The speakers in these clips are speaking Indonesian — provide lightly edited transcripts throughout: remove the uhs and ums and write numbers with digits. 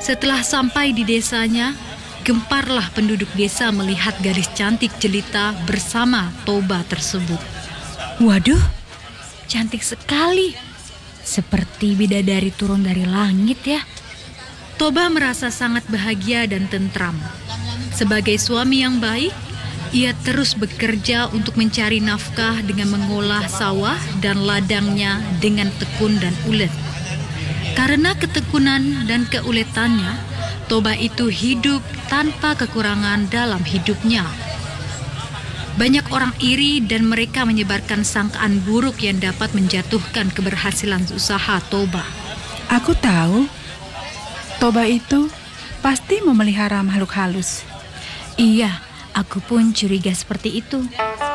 Setelah sampai di desanya, gemparlah penduduk desa melihat gadis cantik jelita bersama Toba tersebut. Waduh, cantik sekali. Seperti bidadari turun dari langit ya. Toba merasa sangat bahagia dan tentram. Sebagai suami yang baik, ia terus bekerja untuk mencari nafkah dengan mengolah sawah dan ladangnya dengan tekun dan ulet. Karena ketekunan dan keuletannya, Toba itu hidup tanpa kekurangan dalam hidupnya. Banyak orang iri dan mereka menyebarkan sangkaan buruk yang dapat menjatuhkan keberhasilan usaha Toba. Aku tahu, Toba itu pasti memelihara makhluk halus. Iya, aku pun curiga seperti itu.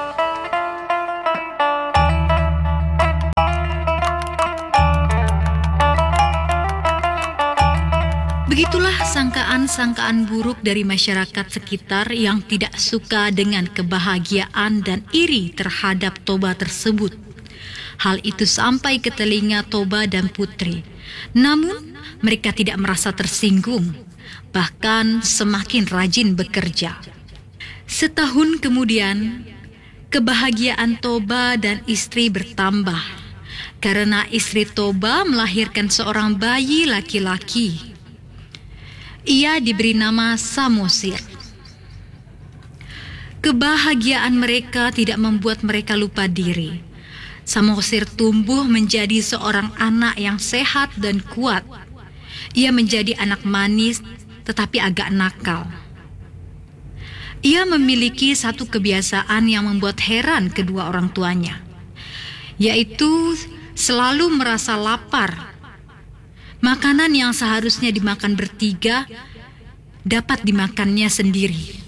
Begitulah sangkaan-sangkaan buruk dari masyarakat sekitar yang tidak suka dengan kebahagiaan dan iri terhadap Toba tersebut. Hal itu sampai ke telinga Toba dan Putri. Namun, mereka tidak merasa tersinggung, bahkan semakin rajin bekerja. Setahun kemudian, kebahagiaan Toba dan istri bertambah, karena istri Toba melahirkan seorang bayi laki-laki. Ia diberi nama Samosir. Kebahagiaan mereka tidak membuat mereka lupa diri. Samosir tumbuh menjadi seorang anak yang sehat dan kuat. Ia menjadi anak manis tetapi agak nakal. Ia memiliki satu kebiasaan yang membuat heran kedua orang tuanya, yaitu selalu merasa lapar. Makanan yang seharusnya dimakan bertiga dapat dimakannya sendiri.